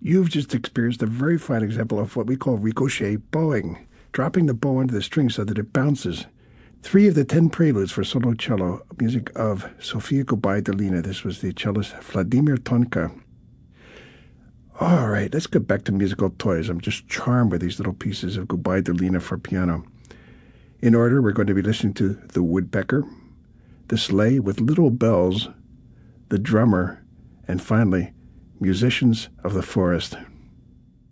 You've just experienced a very fine example of what we call ricochet bowing, dropping the bow into the string so that it bounces. 3 of the 10 preludes for solo cello, music of Sofia Gubaidulina. This was the cellist Vladimir Tonka. All right, let's get back to musical toys. I'm just charmed with these little pieces of Gubaidulina for piano. In order, we're going to be listening to The Woodpecker, The Sleigh with Little Bells, The Drummer, and finally, Musicians of the Forest.